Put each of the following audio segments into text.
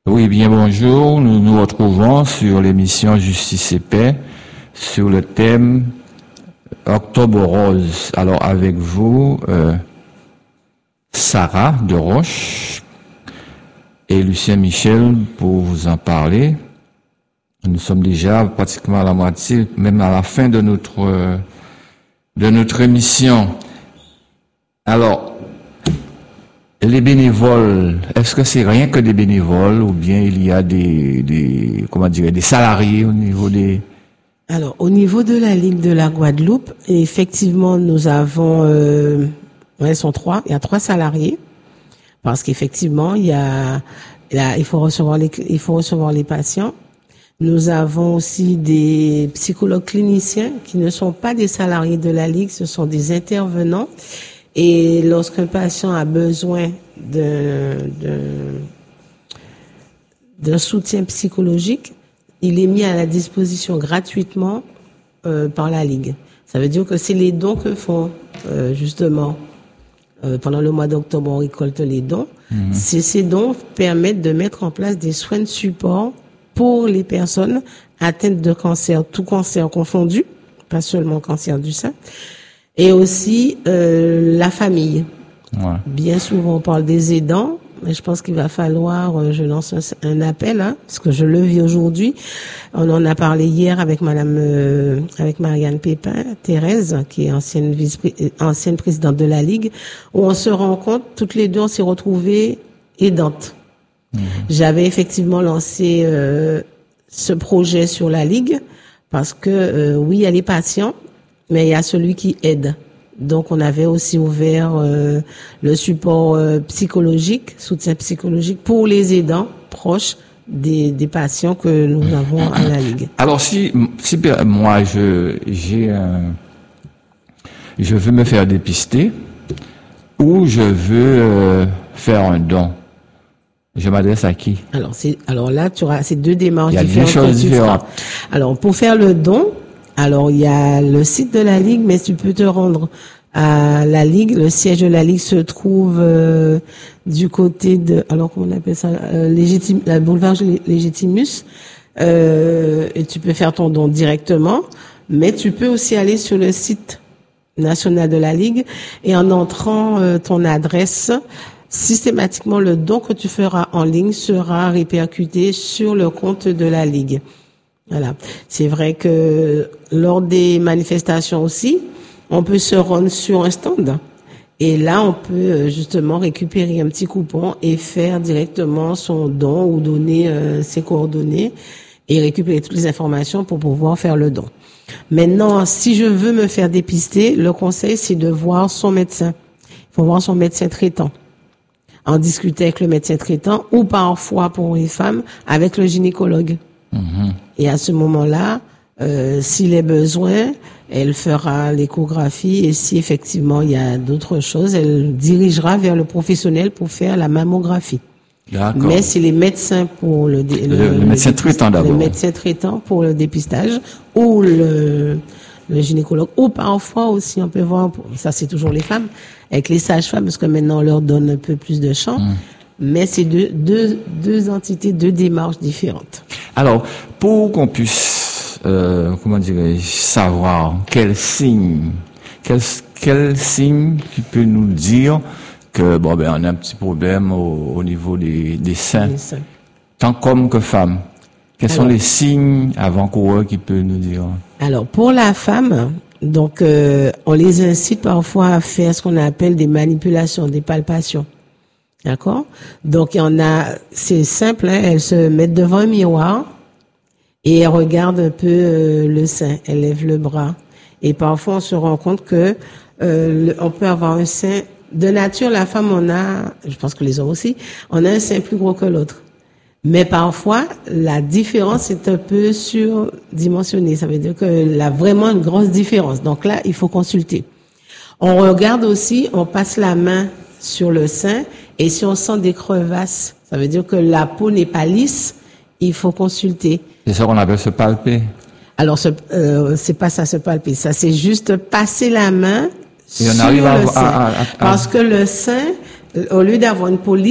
Oui, bien bonjour. Nous nous retrouvons sur l'émission Justice et Paix sur le thème Octobre Rose. Alors avec vous, Sarah de Roche et Lucien Michel pour vous en parler. Nous sommes déjà pratiquement à la moitié, même à la fin de notre émission. Alors, les bénévoles, est-ce que c'est rien que des bénévoles ou bien il y a des salariés au niveau des... Alors, au niveau de la Ligue de la Guadeloupe, effectivement, nous avons, ils sont trois. Il y a 3 salariés parce qu'effectivement, il faut recevoir les patients. Nous avons aussi des psychologues cliniciens qui ne sont pas des salariés de la Ligue, ce sont des intervenants. Et lorsqu'un patient a besoin d'un soutien psychologique, il est mis à la disposition gratuitement par la Ligue. Ça veut dire que c'est les dons que font justement pendant le mois d'octobre, on récolte les dons. Ces dons permettent de mettre en place des soins de support pour les personnes atteintes de cancer, tout cancer confondu, pas seulement cancer du sein. Et aussi la famille. Ouais. Bien souvent, on parle des aidants, mais je pense qu'il va falloir, je lance un appel, parce que je le vis aujourd'hui. On en a parlé hier avec avec Marianne Pépin, Thérèse, qui est ancienne présidente de la Ligue, où on se rend compte, toutes les deux, on s'est retrouvées aidantes. J'avais effectivement lancé ce projet sur la Ligue, parce que oui, il y a les patients, mais il y a celui qui aide. Donc, on avait aussi ouvert le support psychologique, soutien psychologique pour les aidants proches des patients que nous avons à la Ligue. Alors, si moi, je veux me faire dépister ou je veux faire un don, je m'adresse à qui? Alors là, tu auras ces 2 démarches différentes. Il y a des choses différentes. Alors, pour faire le don, alors, il y a le site de la Ligue, mais tu peux te rendre à la Ligue. Le siège de la Ligue se trouve du côté de, alors comment on appelle ça, la boulevard Légitimus. Et tu peux faire ton don directement, mais tu peux aussi aller sur le site national de la Ligue et en entrant ton adresse, systématiquement le don que tu feras en ligne sera répercuté sur le compte de la Ligue. Voilà. C'est vrai que lors des manifestations aussi, on peut se rendre sur un stand. Et là, on peut justement récupérer un petit coupon et faire directement son don ou donner ses coordonnées et récupérer toutes les informations pour pouvoir faire le don. Maintenant, si je veux me faire dépister, le conseil, c'est de voir son médecin. Il faut voir son médecin traitant. En discuter avec le médecin traitant ou parfois pour les femmes avec le gynécologue. Et à ce moment-là, s'il est besoin, elle fera l'échographie et si effectivement il y a d'autres choses, elle dirigera vers le professionnel pour faire la mammographie. D'accord. Mais c'est les médecins pour le médecin traitant d'abord. Le médecin traitant pour le dépistage ou le gynécologue ou parfois aussi on peut voir, ça c'est toujours les femmes, avec les sages-femmes parce que maintenant on leur donne un peu plus de champ. Mais c'est deux entités, 2 démarches différentes. Alors, pour qu'on puisse, savoir quel signe qui peut nous dire que on a un petit problème au niveau des seins, tant qu'homme que femme. Quels sont les signes avant-coureurs qui peuvent nous dire? Alors, pour la femme, donc on les incite parfois à faire ce qu'on appelle des manipulations, des palpations. D'accord? Donc, c'est simple, elles se mettent devant un miroir et elles regardent un peu le sein. Elles lèvent le bras. Et parfois, on se rend compte que on peut avoir un sein. De nature, la femme, je pense que les hommes aussi, on a un sein plus gros que l'autre. Mais parfois, la différence est un peu surdimensionnée. Ça veut dire qu'il y a vraiment une grosse différence. Donc là, il faut consulter. On regarde aussi, on passe la main sur le sein. Et si on sent des crevasses, ça veut dire que la peau n'est pas lisse, il faut consulter. C'est ça qu'on appelle se palper. Alors, c'est pas ça, se palper. Ça, c'est juste passer la main sur le sein. Parce que le sein, au lieu d'avoir une peau lisse,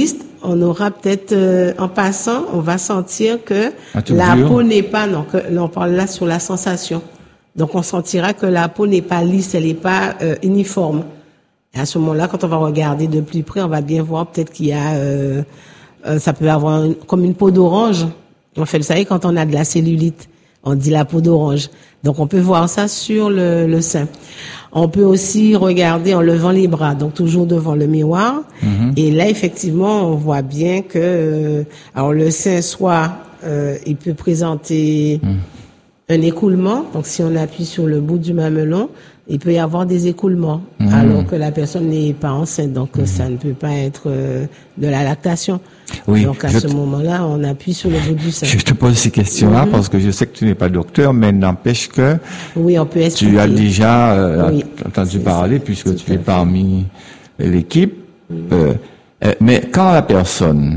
on aura peut-être, en passant, on va sentir que la peau n'est pas, non, on parle là sur la sensation. Donc, on sentira que la peau n'est pas lisse, elle n'est pas uniforme. Et à ce moment-là, quand on va regarder de plus près, on va bien voir peut-être qu'il y a, ça peut avoir comme une peau d'orange. On fait le savez quand on a de la cellulite, on dit la peau d'orange. Donc, on peut voir ça sur le sein. On peut aussi regarder en levant les bras, donc toujours devant le miroir. Et là, effectivement, on voit bien que, alors le sein, soit il peut présenter un écoulement. Donc, si on appuie sur le bout du mamelon, il peut y avoir des écoulements, alors que la personne n'est pas enceinte. Donc, ça ne peut pas être de la lactation. Oui, donc, à ce moment-là, on appuie sur le bout du sein. Je te pose ces questions-là parce que je sais que tu n'es pas docteur, mais n'empêche que oui, on peut expliquer. Tu as déjà entendu parler, puisque tu es parmi l'équipe. Mais quand la personne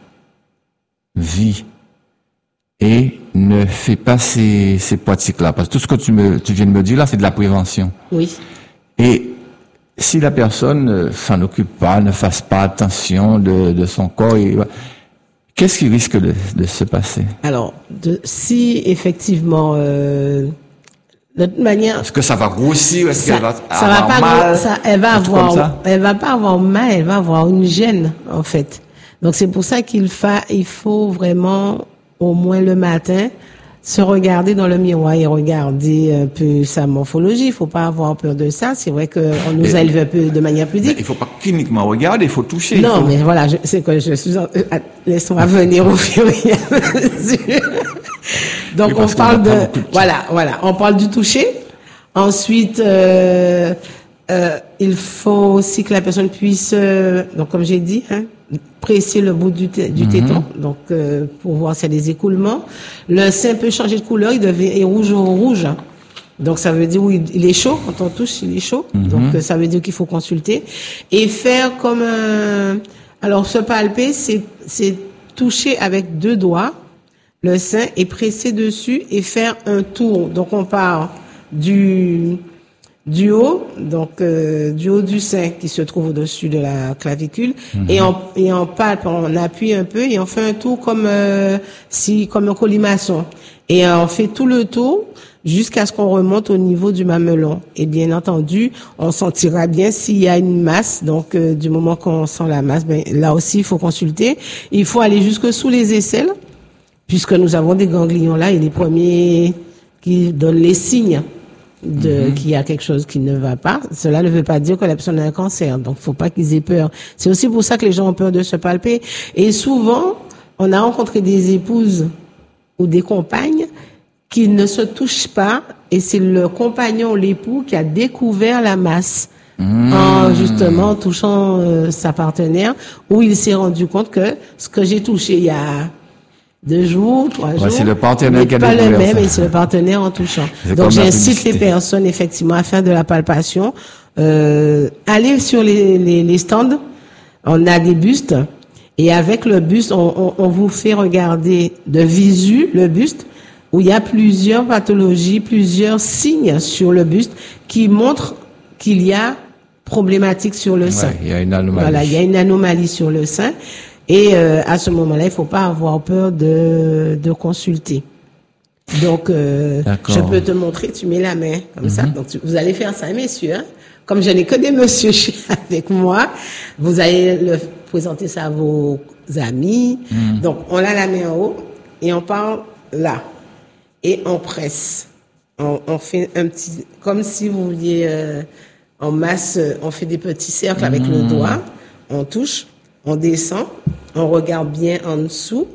vit et ne fait pas ces pratiques-là, parce que tout ce que tu viens de me dire là, c'est de la prévention. Oui. Et si la personne s'en occupe pas, ne fasse pas attention de son corps, qu'est-ce qui risque de se passer? Alors, si effectivement, de toute manière, est-ce que ça va grossir? Est-ce qu'elle va ça va pas mal? Elle va pas avoir mal, elle va avoir une gêne en fait. Donc c'est pour ça il faut vraiment au moins le matin se regarder dans le miroir et regarder un peu sa morphologie. Il faut pas avoir peur de ça. C'est vrai qu'on nous a élevé un peu de manière pudique. Il faut pas cliniquement regarder, il faut toucher. Non, mais voilà, c'est que je suis laisse-moi venir au fur et à mesure. Donc on parle voilà, on parle du toucher. Ensuite, il faut aussi que la personne puisse, donc comme j'ai dit, presser le bout du téton, donc pour voir s'il y a des écoulements. Le sein peut changer de couleur, il devient rouge au rouge. Donc ça veut dire il est chaud, quand on touche, il est chaud. Donc ça veut dire qu'il faut consulter et faire comme alors se palper, c'est toucher avec 2 doigts le sein et presser dessus et faire un tour. Donc on part du haut, donc du haut du sein qui se trouve au-dessus de la clavicule et on palpe, on appuie un peu et on fait un tour comme un colimaçon et on fait tout le tour jusqu'à ce qu'on remonte au niveau du mamelon. Et bien entendu, on sentira bien s'il y a une masse. Donc du moment qu'on sent la masse, là aussi il faut consulter. Il faut aller jusque sous les aisselles puisque nous avons des ganglions là et les premiers qui donnent les signes qu'il y a quelque chose qui ne va pas. Cela ne veut pas dire que la personne a un cancer. Donc, faut pas qu'ils aient peur. C'est aussi pour ça que les gens ont peur de se palper. Et souvent, on a rencontré des épouses ou des compagnes qui ne se touchent pas et c'est le compagnon ou l'époux qui a découvert la masse en justement touchant sa partenaire où il s'est rendu compte que ce que j'ai touché il y a 2 jours, 3 jours. C'est le partenaire qui a pas le même et c'est le partenaire en touchant. Donc j'incite les personnes effectivement à faire de la palpation. Aller sur les stands, on a des bustes et avec le buste, on vous fait regarder de visu le buste où il y a plusieurs pathologies, plusieurs signes sur le buste qui montrent qu'il y a problématique sur le sein. Il y a une anomalie. Voilà, il y a une anomalie sur le sein. Et à ce moment-là, il faut pas avoir peur de consulter. Donc, je peux te montrer, tu mets la main comme ça. Donc, vous allez faire ça, messieurs. Hein. Comme je n'ai que des messieurs avec moi, vous allez présenter ça à vos amis. Donc, on a la main en haut et on parle là. Et on presse. On fait un petit, comme si vous vouliez, en masse, on fait des petits cercles avec le doigt. On touche. On descend, on regarde bien en dessous,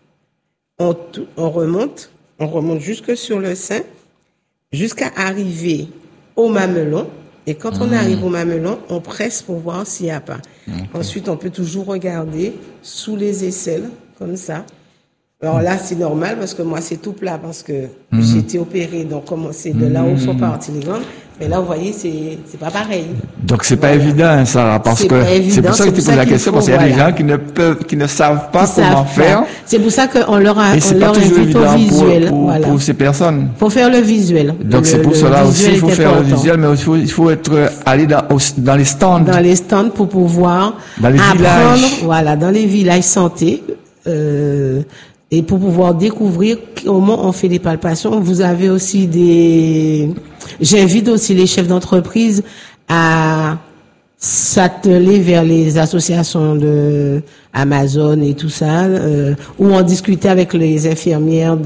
on remonte jusque sur le sein, jusqu'à arriver au mamelon. Et quand on arrive au mamelon, on presse pour voir s'il n'y a pas. Ensuite, on peut toujours regarder sous les aisselles, comme ça. Alors là, c'est normal parce que moi, c'est tout plat parce que j'ai été opérée. Donc, comme c'est de là où sont parties les glandes, Mais là, vous voyez, c'est pas pareil. Donc c'est pas évident, hein, Sarah, parce que c'est pour ça que je te pose la question, parce qu'il y a des gens qui ne savent pas comment faire. C'est pour ça qu'on leur invite au visuel. Pour ces personnes. Faut faire le visuel. Donc c'est pour cela aussi, il faut faire le visuel, mais il faut aller dans les stands. Dans les stands pour pouvoir apprendre, dans les villages santé, et pour pouvoir découvrir comment on fait les palpations. Vous avez aussi j'invite aussi les chefs d'entreprise à s'atteler vers les associations de Amazon et tout ça, ou en discuter avec les infirmières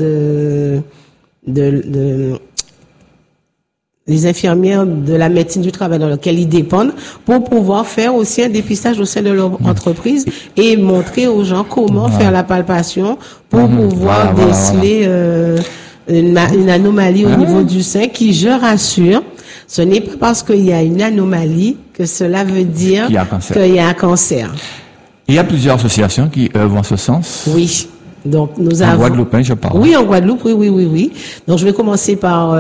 les infirmières de la médecine du travail dans laquelle ils dépendent, pour pouvoir faire aussi un dépistage au sein de leur entreprise et montrer aux gens comment faire la palpation pour pouvoir déceler une anomalie au niveau du sein qui, je rassure, ce n'est pas parce qu'il y a une anomalie que cela veut dire qu'il y a un cancer. Il y a plusieurs associations qui œuvrent en ce sens. Oui. Donc, nous avons... En Guadeloupe, je parle. Oui, en Guadeloupe, oui. Donc, je vais commencer par...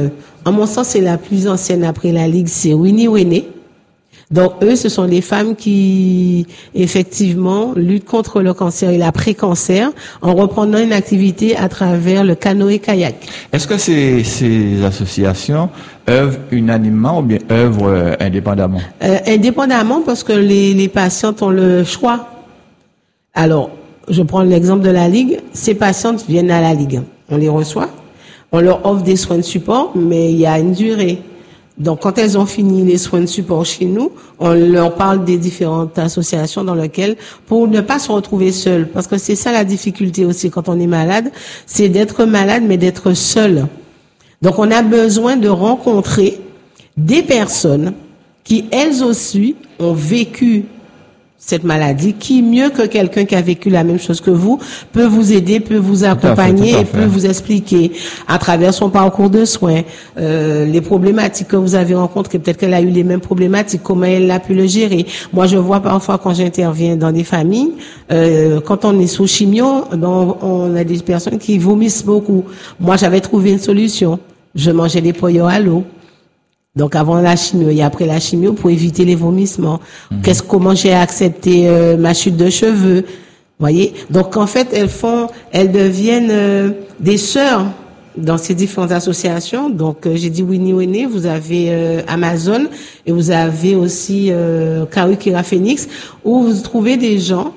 en mon sens, c'est la plus ancienne après la Ligue, c'est Winnie Wene. Donc, eux, ce sont les femmes qui, effectivement, luttent contre le cancer et l'après-cancer en reprenant une activité à travers le canoë-kayak. Est-ce que ces associations œuvrent unanimement ou bien œuvrent indépendamment? Indépendamment, parce que les patientes ont le choix. Alors, je prends l'exemple de la Ligue. Ces patientes viennent à la Ligue. On les reçoit. On leur offre des soins de support, mais il y a une durée. Donc, quand elles ont fini les soins de support chez nous, on leur parle des différentes associations dans lesquelles, pour ne pas se retrouver seul, parce que c'est ça la difficulté aussi quand on est malade, c'est d'être malade, mais d'être seul. Donc, on a besoin de rencontrer des personnes qui, elles aussi, ont vécu cette maladie, qui, mieux que quelqu'un qui a vécu la même chose que vous, peut vous aider, peut vous accompagner et peut vous expliquer à travers son parcours de soins, les problématiques que vous avez rencontrées. Peut-être qu'elle a eu les mêmes problématiques, comment elle a pu le gérer. Moi, je vois parfois quand j'interviens dans des familles, quand on est sous chimio, on a des personnes qui vomissent beaucoup. Moi, j'avais trouvé une solution. Je mangeais des pollos à l'eau. Donc avant la chimio et après la chimio pour éviter les vomissements. Comment j'ai accepté ma chute de cheveux, voyez. Donc en fait elles deviennent des sœurs dans ces différentes associations. Donc j'ai dit Winnie Wene, vous avez Amazon et vous avez aussi Kawikira Phoenix, où vous trouvez des gens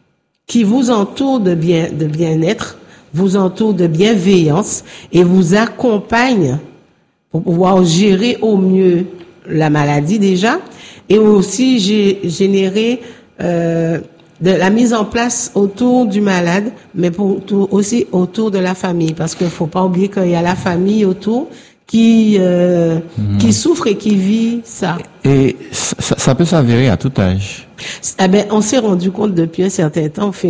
qui vous entourent de bien-être, vous entourent de bienveillance et vous accompagnent pour pouvoir gérer au mieux la maladie déjà, et aussi générer de la mise en place autour du malade, mais aussi autour de la famille, parce qu'il faut pas oublier qu'il y a la famille autour qui souffre et qui vit ça. Et ça peut s'avérer à tout âge. On s'est rendu compte depuis un certain temps, on fait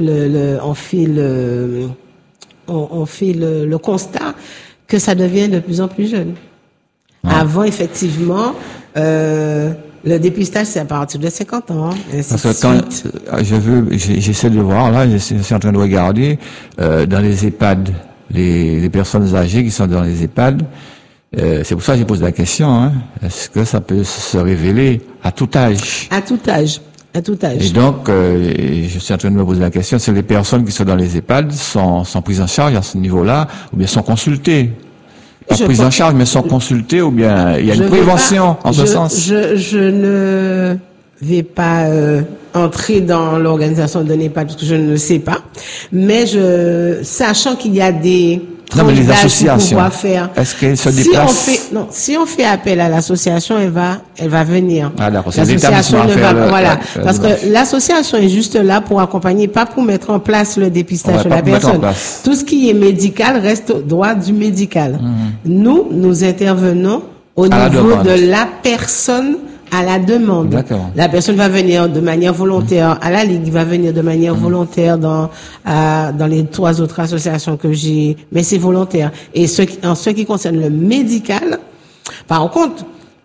le constat que ça devient de plus en plus jeune. Avant, effectivement, le dépistage, c'est à partir de 50 ans. Parce que quand j'essaie de voir, là, je suis en train de regarder, dans les EHPAD, les personnes âgées qui sont dans les EHPAD, c'est pour ça que j'ai posé la question, est-ce que ça peut se révéler à tout âge? À tout âge. Et donc, je suis en train de me poser la question, c'est les personnes qui sont dans les EHPAD sont prises en charge à ce niveau-là, ou bien sont consultées? Pas prise en charge, mais sont consultés, ou bien il y a une prévention en ce sens? Je ne vais pas entrer dans l'organisation de l'EHPAD parce que je ne le sais pas, mais sachant qu'il y a des les associations, est-ce qu'elles se déplacent? Si on fait appel à l'association, elle va venir. Ah d'accord, l'association ne va pas, parce que l'association est juste là pour accompagner, pas pour mettre en place le dépistage de la personne. Tout ce qui est médical reste au droit du médical. Nous intervenons au niveau de la personne à la demande. D'accord. La personne va venir de manière volontaire à la Ligue, va venir de manière volontaire dans les 3 autres associations que j'ai, mais c'est volontaire. Et en ce qui concerne le médical, par contre,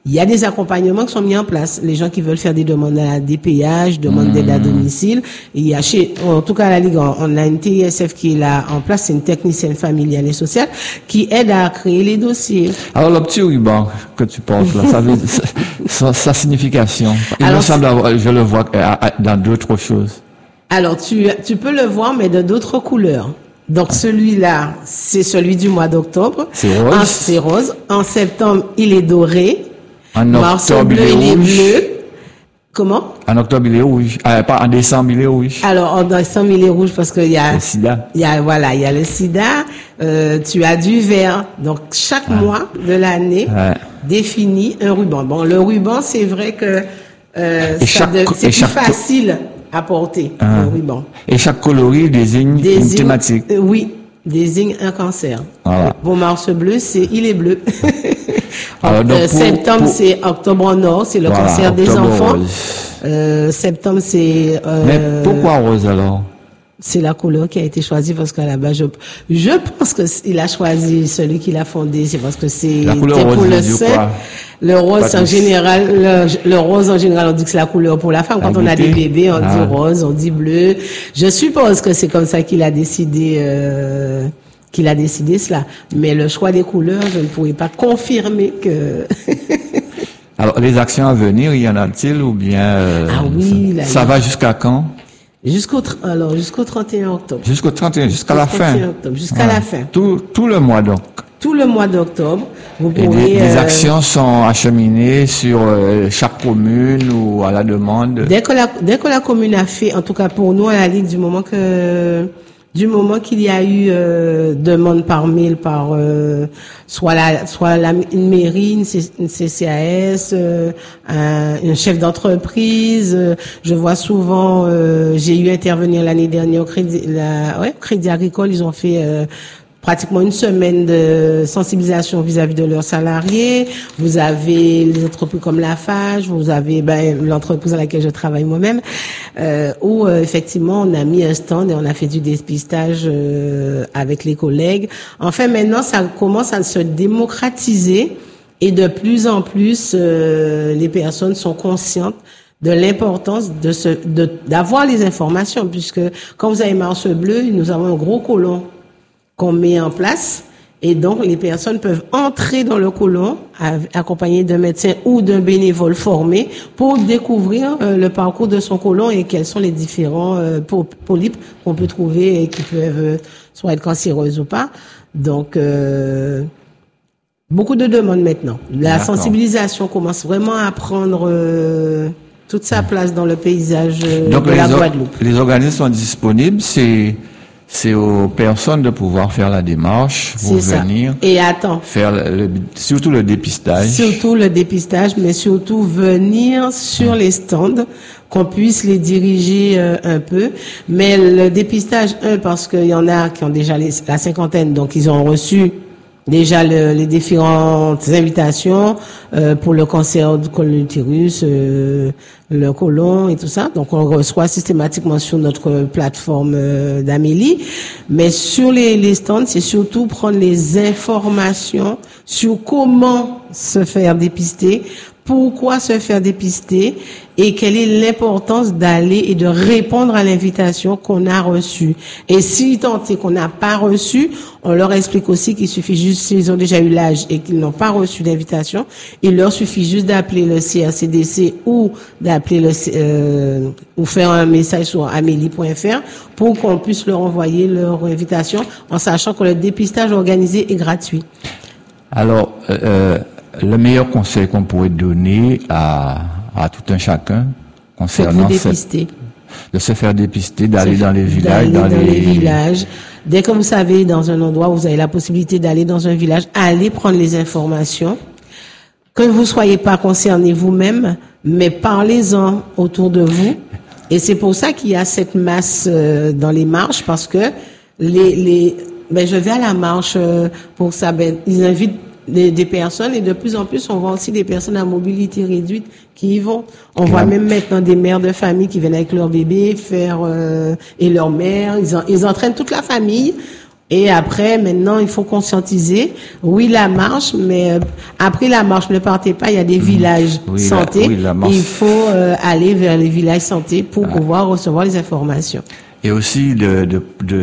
Il y a des accompagnements qui sont mis en place. Les gens qui veulent faire des demandes à la DPH, demandes d'aide à domicile. Et il y a en tout cas, à la Ligue, on a une TISF qui est là en place, c'est une technicienne familiale et sociale, qui aide à créer les dossiers. Alors, le petit ruban que tu portes là, ça veut, sa signification. Il me semble je le vois dans d'autres choses. Alors, tu peux le voir, mais de d'autres couleurs. Donc, celui-là, c'est celui du mois d'octobre. C'est rose. C'est rose. En septembre, il est doré. En octobre, il est bleu. Comment? En octobre, il est rouge. Pas en décembre, il est rouge. Alors, en décembre, il est rouge parce qu'il y a le sida. Il y a le sida. Tu as du vert. Donc, chaque mois de l'année définit un ruban. Bon, le ruban, c'est vrai que c'est plus facile à porter, le ruban. Et chaque coloris désigne une thématique. Oui, désigne un cancer. Voilà. Pour Mars bleu, il est bleu. Alors, donc septembre, c'est octobre en or, c'est le cancer des enfants. Septembre, c'est... Mais pourquoi rose alors? C'est la couleur qui a été choisie parce qu'à la base, je pense que il a choisi celui qu'il a fondé, c'est parce que c'est la couleur rose, pour le sein. Le rose en général, le rose en général, on dit que c'est la couleur pour la femme. Quand on a des bébés, on dit rose, on dit bleu. Je suppose que c'est comme ça qu'il a décidé cela. Mais le choix des couleurs, je ne pourrais pas confirmer que... Alors, les actions à venir, y en a-t-il ou bien ça va jusqu'à quand? Jusqu'au 31 octobre. Jusqu'au 31, jusqu'à la fin. Jusqu'à la fin. Tout le mois donc. Tout le mois d'octobre, vous pourrez... Et des actions sont acheminées sur chaque commune ou à la demande. Dès que la commune a fait, en tout cas pour nous à la Ligue, du moment qu'il y a eu demande par mail par soit une mairie, une CCAS, un chef d'entreprise. Je vois souvent, j'ai eu intervenir l'année dernière au Crédit Agricole, ils ont fait pratiquement une semaine de sensibilisation vis-à-vis de leurs salariés. Vous avez les entreprises comme Lafarge, vous avez l'entreprise dans laquelle je travaille moi-même, où effectivement on a mis un stand et on a fait du dépistage avec les collègues. Enfin, maintenant, ça commence à se démocratiser et de plus en plus, les personnes sont conscientes de l'importance d'avoir les informations, puisque quand vous avez Mars bleu, nous avons un gros colon qu'on met en place, et donc les personnes peuvent entrer dans le colon accompagnées d'un médecin ou d'un bénévole formé pour découvrir le parcours de son colon et quels sont les différents polypes qu'on peut trouver et qui peuvent soit être cancéreuses ou pas. Donc beaucoup de demandes maintenant. La sensibilisation commence vraiment à prendre toute sa place dans le paysage de la Guadeloupe. Les organismes sont disponibles, c'est aux personnes de pouvoir faire la démarche, venir. Et attends. Faire surtout le dépistage. Surtout le dépistage, mais surtout venir sur les stands, qu'on puisse les diriger un peu. Mais le dépistage, parce qu'il y en a qui ont déjà la cinquantaine, donc ils ont reçu déjà les différentes invitations pour le cancer du col de l'utérus, le côlon et tout ça. Donc on reçoit systématiquement sur notre plateforme d'Amélie. Mais sur les stands, c'est surtout prendre les informations sur comment se faire dépister, pourquoi se faire dépister et quelle est l'importance d'aller et de répondre à l'invitation qu'on a reçue. Et si tant est qu'on n'a pas reçu, on leur explique aussi qu'il suffit juste, s'ils ont déjà eu l'âge et qu'ils n'ont pas reçu d'invitation, il leur suffit juste d'appeler le CRCDC ou d'appeler ou faire un message sur amélie.fr pour qu'on puisse leur envoyer leur invitation en sachant que le dépistage organisé est gratuit. Alors, le meilleur conseil qu'on pourrait donner à tout un chacun concernant de se faire dépister, d'aller dans les villages, dans les villages. Dès que vous savez, dans un endroit où vous avez la possibilité d'aller dans un village, allez prendre les informations. Que vous soyez pas concerné vous-même, mais parlez-en autour de vous. Et c'est pour ça qu'il y a cette masse dans les marches, parce que je vais à la marche pour ça. Ils invitent des personnes et de plus en plus, on voit aussi des personnes à mobilité réduite qui y vont. On voit même maintenant des mères de famille qui viennent avec leur bébé et leur mère. Ils entraînent toute la famille Et après, maintenant, il faut conscientiser. Oui, la marche, mais après la marche, ne partez pas. Il y a des villages santé. La marche. Il faut aller vers les villages santé pour pouvoir recevoir les informations. Et aussi de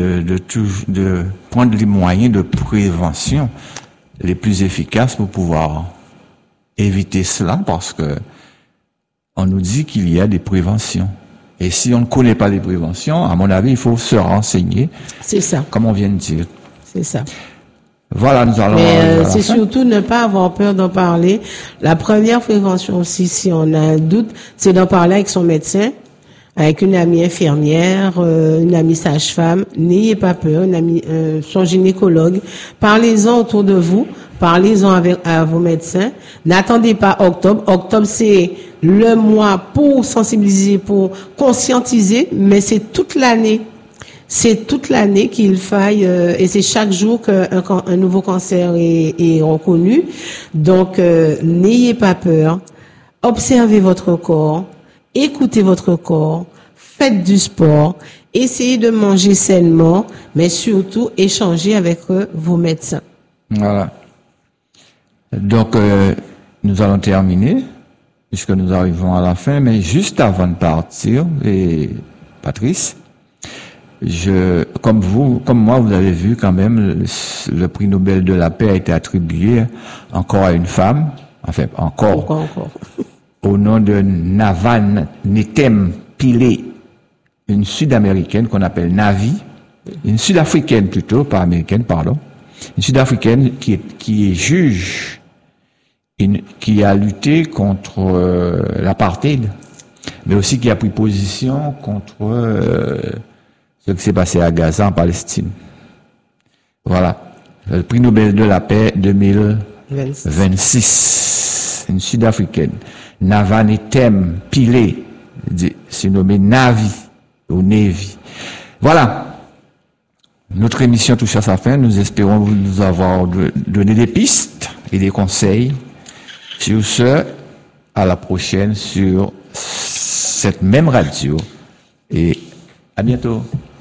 prendre les moyens de prévention les plus efficaces pour pouvoir éviter cela, parce que on nous dit qu'il y a des préventions. Et si on ne connaît pas les préventions, à mon avis, il faut se renseigner. C'est ça. Comme on vient de dire. C'est ça. Voilà, nous allons. Mais c'est surtout ne pas avoir peur d'en parler. La première prévention aussi, si on a un doute, c'est d'en parler avec son médecin, avec une amie infirmière, une amie sage-femme. N'ayez pas peur, une amie, son gynécologue. Parlez-en autour de vous. Parlez-en à vos médecins. N'attendez pas octobre. Octobre, c'est le mois pour sensibiliser, pour conscientiser, mais c'est toute l'année. C'est toute l'année qu'il faille, et c'est chaque jour qu'un nouveau cancer est reconnu. Donc, n'ayez pas peur. Observez votre corps. Écoutez votre corps. Faites du sport. Essayez de manger sainement, mais surtout, échangez avec vos médecins. Voilà. Donc, nous allons terminer, puisque nous arrivons à la fin, mais juste avant de partir, et Patrice, comme moi, vous avez vu quand même, le prix Nobel de la paix a été attribué encore à une femme, enfin, encore. Au nom de Navan Netem Pillay, une Sud-Américaine qu'on appelle Navi, une Sud-Africaine plutôt, pas américaine, pardon, une Sud-Africaine qui est juge, qui a lutté contre l'apartheid, mais aussi qui a pris position contre ce qui s'est passé à Gaza en Palestine. Voilà. Le prix Nobel de la paix 2026. Une Sud-Africaine. Navanetem Pillay. C'est nommé Navi ou Navy. Voilà. Notre émission touche à sa fin. Nous espérons vous avoir donné des pistes et des conseils. Sur ce, à la prochaine sur cette même radio. Et à bientôt.